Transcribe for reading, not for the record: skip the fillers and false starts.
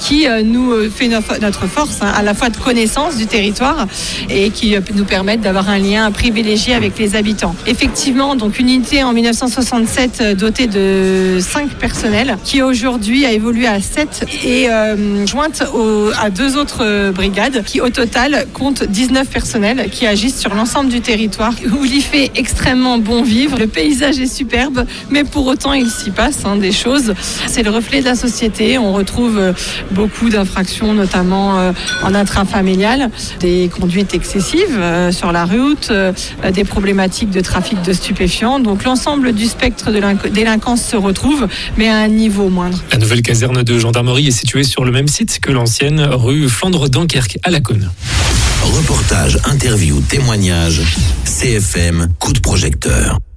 qui nous fait notre force, à la fois de connaissance du territoire et qui nous permettent d'avoir un lien privilégié avec les habitants. Effectivement, donc une unité en 1967 dotée de 5 personnels qui aujourd'hui a évolué à 7 et jointe à 2 autres brigades qui au total comptent 19 personnels qui agissent sur l'ensemble du territoire où il y fait extrêmement bon vivre. Le paysage est superbe, mais pour autant il s'y passe des choses. C'est le reflet de la société. On retrouve beaucoup d'infractions, notamment en intrafamilial, des conduites excessives sur la route, des problématiques de trafic de stupéfiants. Donc l'ensemble du spectre de délinquance se retrouve, mais à un niveau moindre. La nouvelle caserne de gendarmerie est située sur le même site que l'ancienne rue Flandre-Dunkerque à Laconne. Reportage, interview, témoignage, CFM, coup de projecteur.